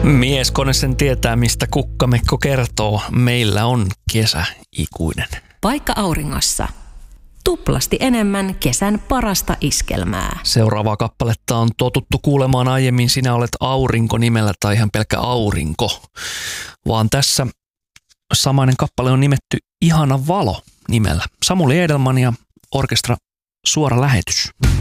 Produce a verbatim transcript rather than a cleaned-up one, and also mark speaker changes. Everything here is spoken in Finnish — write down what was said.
Speaker 1: Mieskone sen tietää, mistä kukkamekko kertoo. Meillä on kesä ikuinen.
Speaker 2: Paikka auringossa. Tuplasti enemmän kesän parasta iskelmää.
Speaker 1: Seuraavaa kappaletta on totuttu kuulemaan aiemmin Sinä olet aurinko nimellä tai ihan pelkkä aurinko. Vaan tässä samainen kappale on nimetty Ihana valo nimellä. Samuli Edelman ja orkestra Suora lähetys.